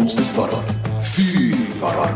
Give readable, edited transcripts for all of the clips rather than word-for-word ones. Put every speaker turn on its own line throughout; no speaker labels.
Ons is warm. Vuur warm.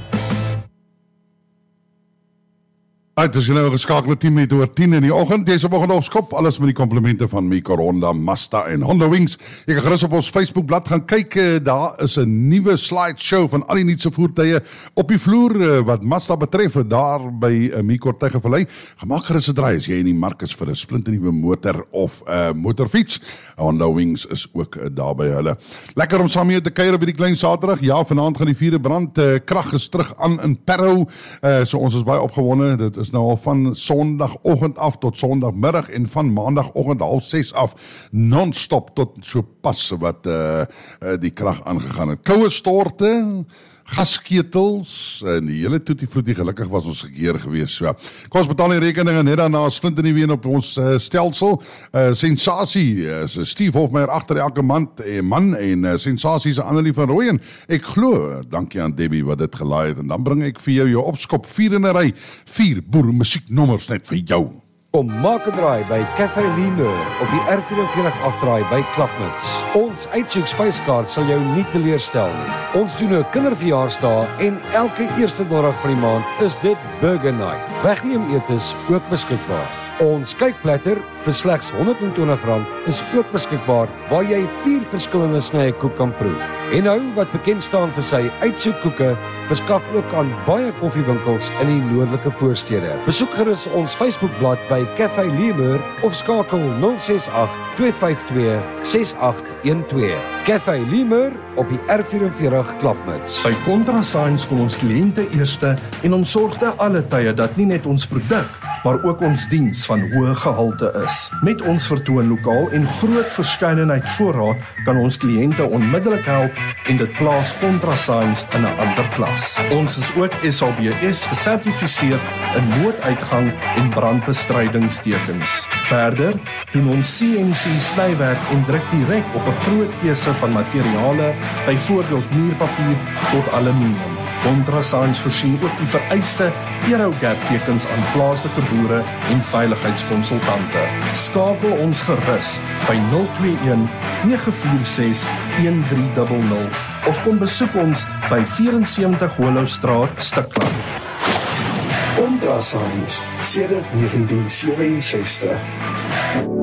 Het is nou geskakelde 10 minute oor 10 in die oggend. Deze oggend op skop, alles met die komplimente van Micro, Honda, Mazda en Honda Wings. Jy kan gerus op ons Facebookblad gaan kyk. Daar is 'n nuwe slideshow van al die nuutste voertuie op die vloer wat Mazda betref, daar by Micro Tuigevallei. Gemaak gerus 'n draai as jy in die mark is vir 'n splinternuwe motor of motorfiets. Honda Wings is ook daar by hulle. Lekker om saam mee te kuier op hierdie klein Saterdag. Ja, vanaand gaan die vierde brand. Krag is terug aan in Parow. So ons is baie opgewonde. Dit is nou al van Sondagoggend af tot Sondagmiddag en van Maandagoggend 5:30 af non-stop tot so pas wat die krag aangegaan het. Koue storte, gasketels en die hele toetie-vloetie, gelukkig was ons gekeer gewees. So, kom ons betaal die rekeninge net daarna splinternuwe een op ons stelsel. Sensasie, Steve Hofmeyer agter elke man en sensasie se Annelie van Rooyen. Ek glo, dankie aan Debbie wat dit gelaai het en dan bring ek vir jou opskop 4 in 'n ry, 4 boere musieknommers net vir jou.
Kom maak 'n draai by Café Limeur op die R44 afdraai by Klapmuts. Ons uitsoek spyskaart sal jou nie teleurstel nie. Ons doen 'n kinderverjaarsdag en elke eerste donderdag van die maand is dit Burger Night. Wegneem etes ook beskikbaar. Ons kykplatter vir slegs R120 is ook beskikbaar waar jy 4 verskillende snye koek kan proe. En nou wat bekend staan vir sy uitsoekkoeke, verskaf ook aan baie koffiewinkels in die noordelike voorstede. Besoek gerus ons Facebookblad by Café Limeur of skakel 068 252 6812. Café Limeur op die R44 Klapmuts.
By Contrasigns kom ons kliënte eerste en ons sorg te alle tye dat nie net ons produk, maar ook ons diens van hoë gehalte is. Met ons vertoonlokaal en groot verskeidenheid voorraad kan ons kliënte onmiddellik help en dit plaas Contrasigns in 'n ander klas. Ons is ook SABS gesertifiseer in nooduitgang en brandbestrydingstekens. Verder doen ons CNC snywerk en druk direk op 'n groot keuse van materiale, byvoorbeeld muurpapier tot aluminium. Contrasigns voorsien ook die vereiste Aerogap tekens aan plaaslike boere en veiligheidskonsultante. Skakel ons gerus by 021 946 1300 of kom besoek ons by 74 Hollowstraat, Stikland.
Contrasigns sedert 1967.